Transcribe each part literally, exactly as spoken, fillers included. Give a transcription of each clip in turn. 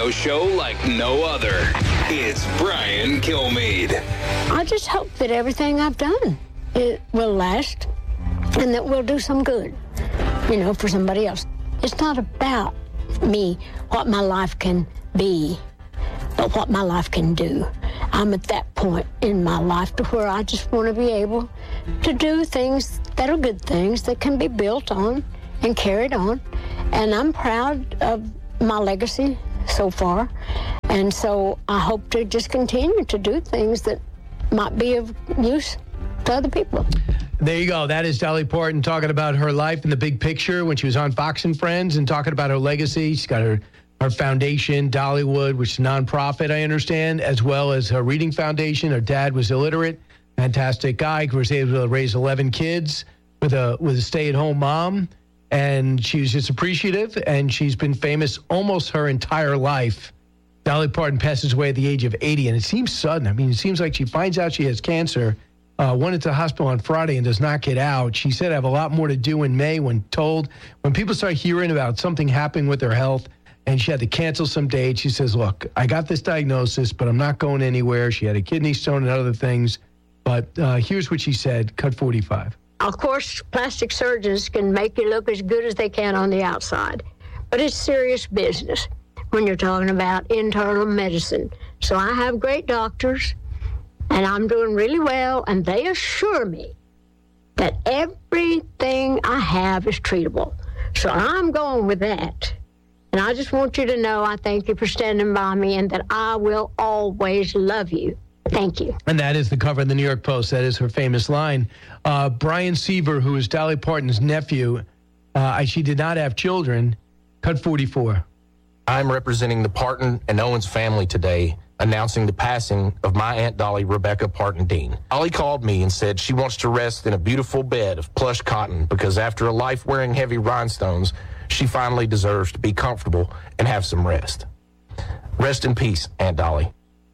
radio show like no other. It's Brian Kilmeade. I just hope that everything I've done, it will last and that we'll do some good, you know, for somebody else. It's not about me, what my life can be, but what my life can do. I'm at that point in my life to where I just want to be able to do things that are good things that can be built on and carried on. And I'm proud of my legacy so far. And so I hope to just continue to do things that might be of use to other people. There you go. That is Dolly Parton talking about her life in the big picture when she was on Fox and Friends and talking about her legacy. She's got her, her foundation, Dollywood, which is a nonprofit, I understand, as well as her reading foundation. Her dad was illiterate. Fantastic guy. He was able to raise eleven kids with a with a stay-at-home mom. And she was just appreciative, and she's been famous almost her entire life. Dolly Parton passes away at the age of eighty, and it seems sudden. I mean, it seems like she finds out she has cancer, uh, went into the hospital on Friday and does not get out. She said, I have a lot more to do in May when told. When people start hearing about something happening with her health, and she had to cancel some dates, she says, look, I got this diagnosis, but I'm not going anywhere. She had a kidney stone and other things. But uh, here's what she said, cut forty-five. Of course, plastic surgeons can make you look as good as they can on the outside, but it's serious business when you're talking about internal medicine. So I have great doctors, and I'm doing really well, and they assure me that everything I have is treatable. So I'm going with that. And I just want you to know I thank you for standing by me and that I will always love you. Thank you. And that is the cover of the New York Post. That is her famous line. Uh, Brian Seaver, who is Dolly Parton's nephew, uh, she did not have children. Cut forty-four. I'm representing the Parton and Owens family today, announcing the passing of my Aunt Dolly, Rebecca Parton Dean. Dolly called me and said she wants to rest in a beautiful bed of plush cotton because after a life wearing heavy rhinestones, she finally deserves to be comfortable and have some rest. Rest in peace, Aunt Dolly.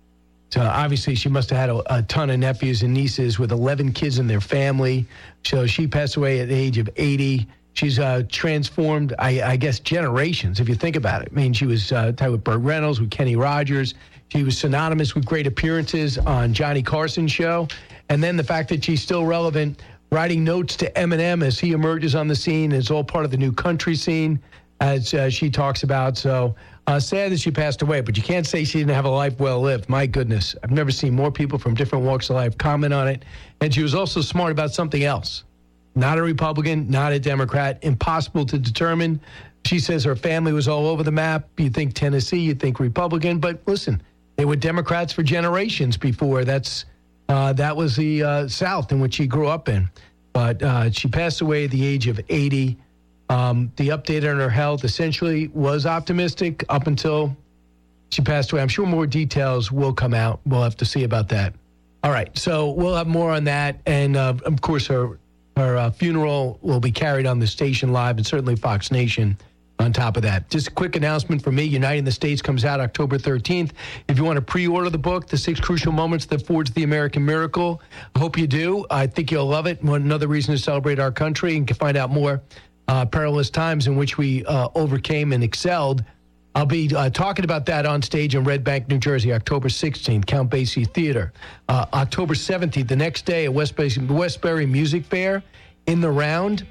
So obviously she must have had a, a ton of nephews and nieces with eleven kids in their family. So she passed away at the age of eighty. She's uh, transformed, I, I guess, generations, if you think about it. I mean, she was uh, tied with Burt Reynolds, with Kenny Rogers. She was synonymous with great appearances on Johnny Carson's show. And then the fact that she's still relevant, writing notes to Eminem as he emerges on the scene. It's all part of the new country scene, as uh, she talks about. So uh, sad that she passed away, but you can't say she didn't have a life well lived. My goodness, I've never seen more people from different walks of life comment on it. And she was also smart about something else. Not a Republican, not a Democrat, impossible to determine. She says her family was all over the map. You think Tennessee, you think Republican, but listen, they were Democrats for generations before. That's uh, that was the uh, South in which she grew up in. But uh, she passed away at the age of eighty. Um, the update on her health essentially was optimistic up until she passed away. I'm sure more details will come out. We'll have to see about that. All right, so we'll have more on that. And, uh, of course, her Her uh, funeral will be carried on the station live and certainly Fox Nation on top of that. Just a quick announcement from me. Uniting the States comes out October thirteenth. If you want to pre-order the book, The Six Crucial Moments That Forged the American Miracle, I hope you do. I think you'll love it. Another reason to celebrate our country and can find out more uh, perilous times in which we uh, overcame and excelled. I'll be uh, talking about that on stage in Red Bank, New Jersey, October sixteenth, Count Basie Theater. Uh, October seventeenth, the next day at Westbury, Westbury Music Fair in the Round.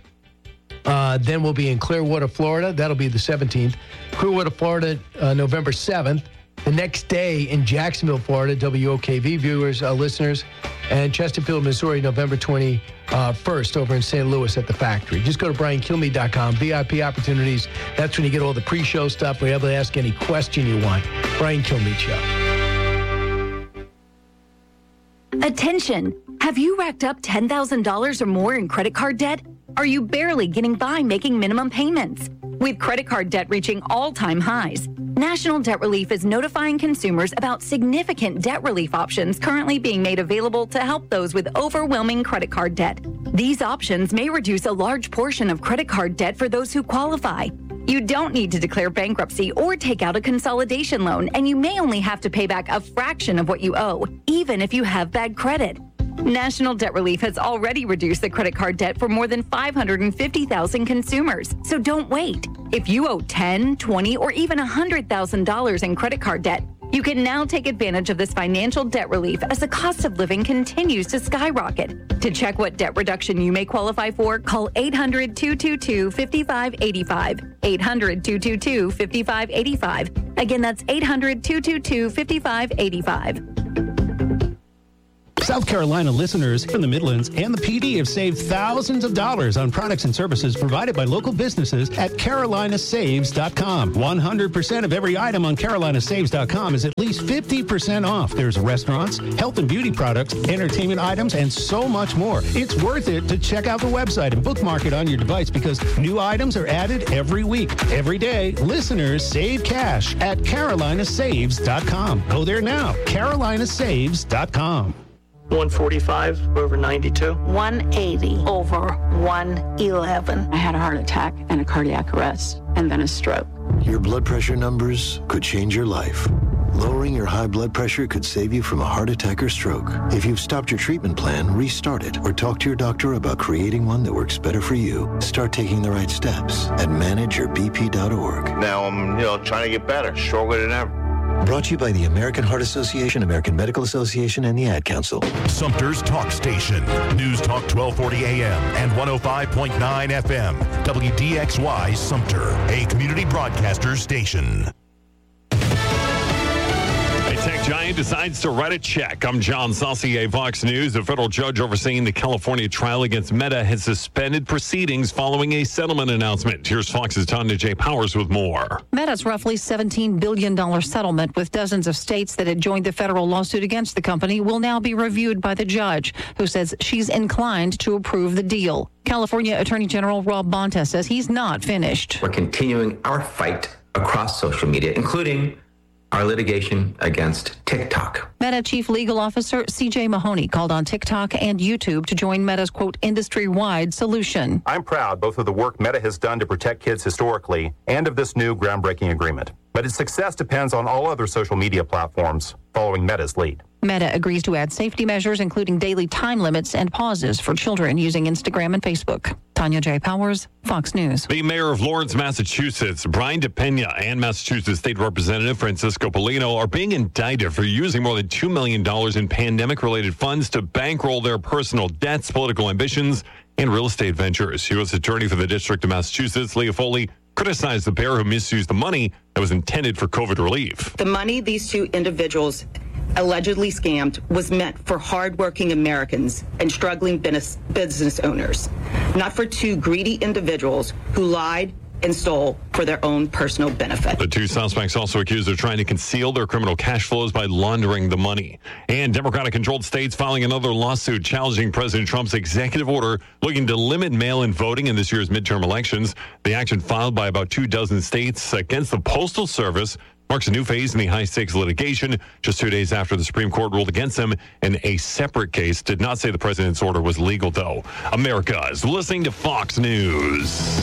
Uh, then we'll be in Clearwater, Florida. That'll be the seventeenth. Clearwater, Florida, uh, November seventh. The next day in Jacksonville, Florida, W O K V viewers, uh, listeners, and Chesterfield, Missouri, November twenty-first over in Saint Louis at the Factory. Just go to brian kilmeade dot com, V I P opportunities. That's when you get all the pre-show stuff. We're able to ask any question you want. Brian Kilmeade Show. Attention! Have you racked up ten thousand dollars or more in credit card debt? Are you barely getting by making minimum payments? With credit card debt reaching all-time highs, National Debt Relief is notifying consumers about significant debt relief options currently being made available to help those with overwhelming credit card debt. These options may reduce a large portion of credit card debt for those who qualify. You don't need to declare bankruptcy or take out a consolidation loan, and you may only have to pay back a fraction of what you owe, even if you have bad credit. National Debt Relief has already reduced the credit card debt for more than five hundred fifty thousand consumers, so don't wait. If you owe ten, twenty, or even one hundred thousand dollars in credit card debt, you can now take advantage of this financial debt relief as the cost of living continues to skyrocket. To check what debt reduction you may qualify for, call eight hundred, two two two, five five eight five. eight hundred, two two two, five five eight five. Again, that's eight hundred, two two two, five five eight five. South Carolina listeners from the Midlands and the P D have saved thousands of dollars on products and services provided by local businesses at Carolina Saves dot com. one hundred percent of every item on Carolina Saves dot com is at least fifty percent off. There's restaurants, health and beauty products, entertainment items, and so much more. It's worth it to check out the website and bookmark it on your device because new items are added every week. Every day, listeners save cash at Carolina Saves dot com. Go there now, Carolina Saves dot com. one forty-five over ninety-two. one eighty over one eleven. I had a heart attack and a cardiac arrest and then a stroke. Your blood pressure numbers could change your life. Lowering your high blood pressure could save you from a heart attack or stroke. If you've stopped your treatment plan, restart it or talk to your doctor about creating one that works better for you. Start taking the right steps at manage your b p dot org. Now I'm, you know, trying to get better, stronger than ever. Brought to you by the American Heart Association, American Medical Association, and the Ad Council. Sumter's Talk Station. News Talk twelve forty A M and one oh five point nine F M. W D X Y Sumter, a community broadcaster station. Tech giant decides to write a check. I'm John Saucier, Fox News. A federal judge overseeing the California trial against Meta has suspended proceedings following a settlement announcement. Here's Fox's Tanya J. Powers with more. Meta's roughly seventeen billion dollars settlement with dozens of states that had joined the federal lawsuit against the company will now be reviewed by the judge, who says she's inclined to approve the deal. California Attorney General Rob Bonta says he's not finished. We're continuing our fight across social media, including our litigation against TikTok. Meta Chief Legal Officer C J Mahoney called on TikTok and YouTube to join Meta's, quote, industry-wide solution. I'm proud both of the work Meta has done to protect kids historically and of this new groundbreaking agreement. But its success depends on all other social media platforms following Meta's lead. Meta agrees to add safety measures, including daily time limits and pauses for children using Instagram and Facebook. Tanya J. Powers, Fox News. The mayor of Lawrence, Massachusetts, Brian DePena, and Massachusetts State Representative Francisco Polino are being indicted for using more than two million dollars in pandemic-related funds to bankroll their personal debts, political ambitions, and real estate ventures. U S Attorney for the District of Massachusetts, Leah Foley, criticized the pair who misused the money that was intended for COVID relief. The money these two individuals allegedly scammed was meant for hardworking Americans and struggling business owners, not for two greedy individuals who lied and stole for their own personal benefit. The two suspects also accused of trying to conceal their criminal cash flows by laundering the money. And Democratic-controlled states filing another lawsuit challenging President Trump's executive order looking to limit mail-in voting in this year's midterm elections. The action filed by about two dozen states against the Postal Service marks a new phase in the high-stakes litigation just two days after the Supreme Court ruled against them in a separate case. Did not say the president's order was legal, though. America is listening to Fox News.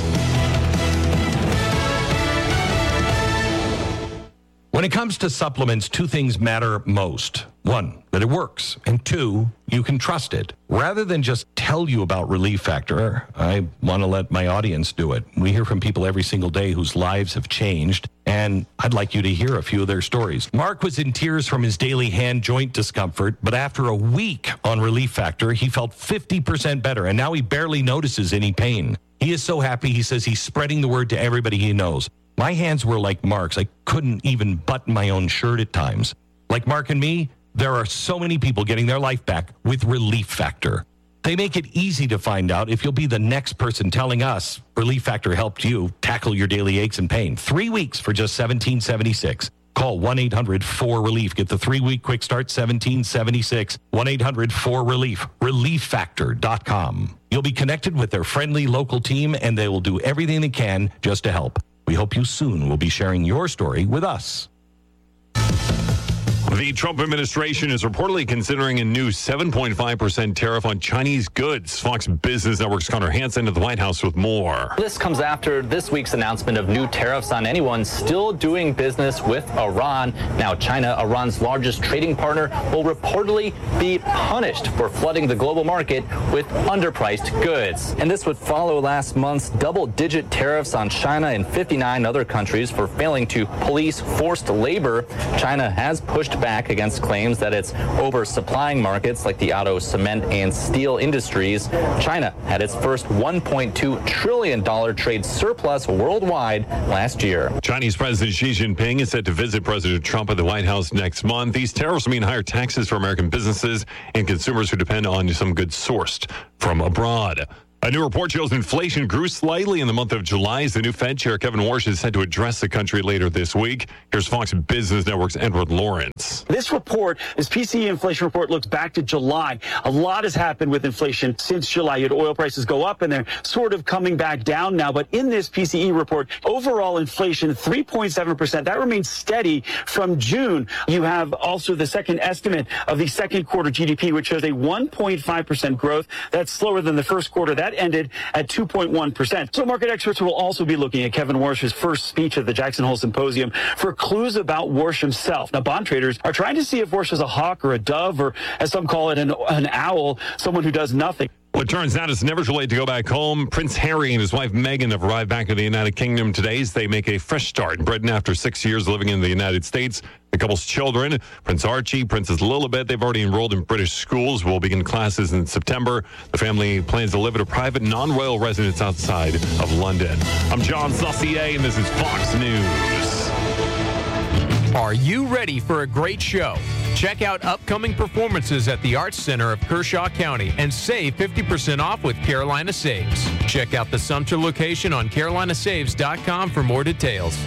When it comes to supplements, two things matter most. One, that it works. And two, you can trust it. Rather than just tell you about Relief Factor, I want to let my audience do it. We hear from people every single day whose lives have changed, and I'd like you to hear a few of their stories. Mark was in tears from his daily hand joint discomfort, but after a week on Relief Factor, he felt fifty percent better, and now he barely notices any pain. He is so happy, he says he's spreading the word to everybody he knows. My hands were like Mark's. I couldn't even button my own shirt at times. Like Mark and me, there are so many people getting their life back with Relief Factor. They make it easy to find out if you'll be the next person telling us Relief Factor helped you tackle your daily aches and pain. Three weeks for just seventeen seventy-six. Call one eight hundred four relief. Get the three-week quick start, seventeen seventy-six. one eight hundred four relief. relief factor dot com. You'll be connected with their friendly local team, and they will do everything they can just to help. We hope you soon will be sharing your story with us. The Trump administration is reportedly considering a new seven point five percent tariff on Chinese goods. Fox Business Network's Connor Hansen at the White House with more. This comes after this week's announcement of new tariffs on anyone still doing business with Iran. Now, China, Iran's largest trading partner, will reportedly be punished for flooding the global market with underpriced goods. And this would follow last month's double-digit tariffs on China and fifty-nine other countries for failing to police forced labor. China has pushed back against claims that it's oversupplying markets like the auto, cement, and steel industries. China had its first one point two trillion dollars trade surplus worldwide last year. Chinese President Xi Jinping is set to visit President Trump at the White House next month. These tariffs mean higher taxes for American businesses and consumers who depend on some goods sourced from abroad. A new report shows inflation grew slightly in the month of July as the new Fed Chair Kevin Warsh is set to address the country later this week. Here's Fox Business Network's Edward Lawrence. This report, this P C E inflation report, looks back to July. A lot has happened with inflation since July. You had oil prices go up and they're sort of coming back down now. But in this P C E report, overall inflation, three point seven percent. That remains steady from June. You have also the second estimate of the second quarter G D P, which shows a one point five percent growth. That's slower than the first quarter. That ended at two point one percent. So market experts will also be looking at Kevin Warsh's first speech at the Jackson Hole Symposium for clues about Warsh himself. Now, bond traders are trying to see if Warsh is a hawk or a dove, or as some call it, an, an owl, someone who does nothing. Well, it turns out it's never too late to go back home. Prince Harry and his wife Meghan have arrived back in the United Kingdom today as they make a fresh start in Britain after six years living in the United States. The couple's children, Prince Archie, Princess Lilibet, they've already enrolled in British schools, will begin classes in September. The family plans to live at a private, non-royal residence outside of London. I'm John Saucier, and this is Fox News. Are you ready for a great show? Check out upcoming performances at the Arts Center of Kershaw County and save fifty percent off with Carolina Saves. Check out the Sumter location on carolina saves dot com for more details.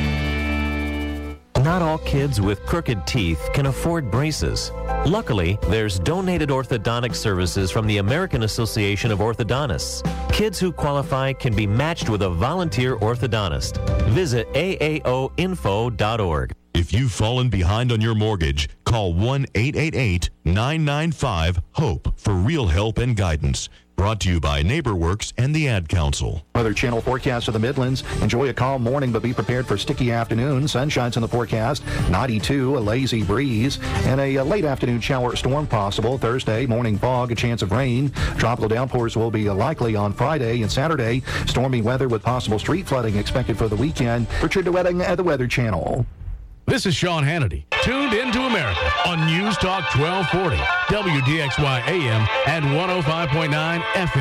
Not all kids with crooked teeth can afford braces. Luckily, there's donated orthodontic services from the American Association of Orthodontists. Kids who qualify can be matched with a volunteer orthodontist. Visit A A O info dot org. If you've fallen behind on your mortgage, call one eight eight eight, nine nine five, HOPE for real help and guidance. Brought to you by NeighborWorks and the Ad Council. Weather Channel forecast of the Midlands. Enjoy a calm morning, but be prepared for sticky afternoon. Sunshine's in the forecast. ninety-two, a lazy breeze, and a, a late afternoon shower storm possible. Thursday, morning fog, a chance of rain. Tropical downpours will be likely on Friday and Saturday. Stormy weather with possible street flooding expected for the weekend. Richard DeWetting at the Weather Channel. This is Sean Hannity, tuned into America on News Talk twelve forty, W D X Y A M and one oh five point nine F M.